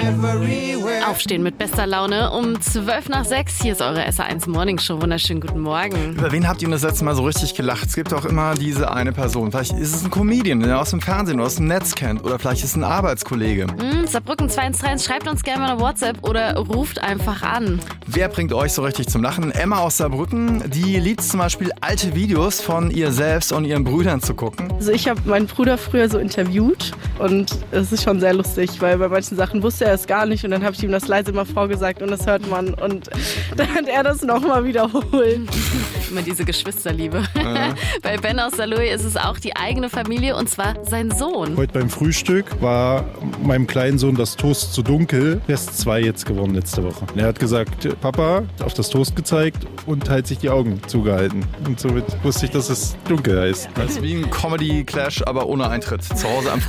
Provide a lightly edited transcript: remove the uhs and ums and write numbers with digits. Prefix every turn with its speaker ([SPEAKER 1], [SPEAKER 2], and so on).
[SPEAKER 1] Aufstehen mit bester Laune um 5:12. Hier ist eure SR1 Morning Show. Wunderschönen guten Morgen.
[SPEAKER 2] Über wen habt ihr das letzte Mal so richtig gelacht? Es gibt auch immer diese eine Person. Vielleicht ist es ein Comedian, den ihr aus dem Fernsehen oder aus dem Netz kennt. Oder vielleicht ist es ein Arbeitskollege.
[SPEAKER 1] Saarbrücken 213, schreibt uns gerne mal eine WhatsApp oder ruft einfach an.
[SPEAKER 2] Wer bringt euch so richtig zum Lachen? Emma aus Saarbrücken, die liebt zum Beispiel alte Videos von ihr selbst und ihren Brüdern zu gucken.
[SPEAKER 3] Also ich habe meinen Bruder früher so interviewt und es ist schon sehr lustig, weil bei manchen Sachen wusste er es gar nicht und dann habe ich ihm das leise mal vorgesagt und das hört man und dann hat er das nochmal wiederholt.
[SPEAKER 1] Immer diese Geschwisterliebe. Bei Ben aus Saarlouis ist es auch die eigene Familie und zwar sein Sohn.
[SPEAKER 4] Heute beim Frühstück war meinem kleinen Sohn das Toast zu dunkel. Er ist 2 jetzt geworden letzte Woche. Er hat gesagt, Papa, auf das Toast gezeigt und halt sich die Augen zugehalten. Und somit wusste ich, dass es dunkel heißt.
[SPEAKER 2] Das ist wie ein Comedy-Clash, aber ohne Eintritt. Zu Hause am